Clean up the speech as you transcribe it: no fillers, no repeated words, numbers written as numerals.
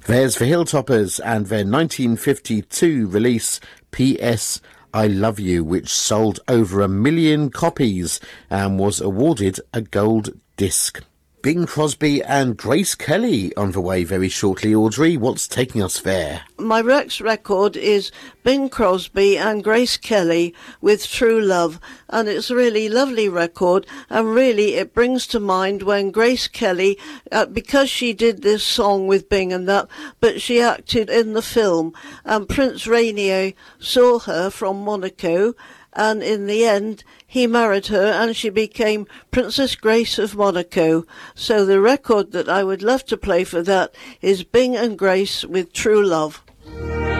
There's the Hilltoppers and their 1952 release, P.S. I Love You, which sold over 1 million copies and was awarded a gold disc. Bing Crosby and Grace Kelly on the way very shortly. Audrey, what's taking us there? My next record is Bing Crosby and Grace Kelly with True Love, and it's a really lovely record, and really it brings to mind when Grace Kelly, because she did this song with Bing and that, but she acted in the film, and Prince Rainier saw her from Monaco, and in the end he married her and she became Princess Grace of Monaco. So the record that I would love to play for that is Bing and Grace with True Love.